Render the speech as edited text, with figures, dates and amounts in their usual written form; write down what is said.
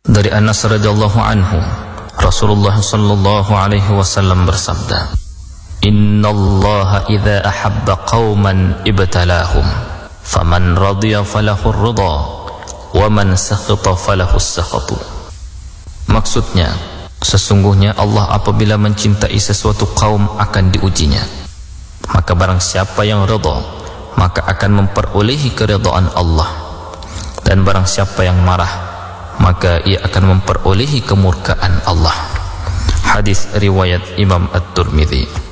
Dari Anas radhiyallahu anhu, Rasulullah sallallahu alaihi wasallam bersabda, "Innallaha idza ahabba qauman ibtalahum, faman radiya falahu ar-ridha, wa man sakhata falahu as-sakhatu." Maksudnya, sesungguhnya Allah apabila mencintai sesuatu kaum akan diujinya. Maka barang siapa yang ridha, maka akan memperolehi keridhaan Allah. Dan barang siapa yang marah, maka ia akan memperolehi kemurkaan Allah. Hadis riwayat Imam At-Tirmidzi.